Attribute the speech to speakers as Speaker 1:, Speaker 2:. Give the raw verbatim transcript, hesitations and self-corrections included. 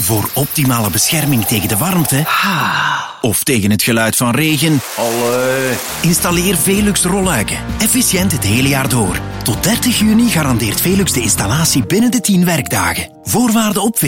Speaker 1: Voor optimale bescherming tegen de warmte
Speaker 2: Ah.
Speaker 1: of tegen het geluid van regen.
Speaker 2: Allee.
Speaker 1: Installeer Velux rolluiken. Efficiënt het hele jaar door. Tot dertig juni garandeert Velux de installatie binnen de tien werkdagen. Voorwaarden op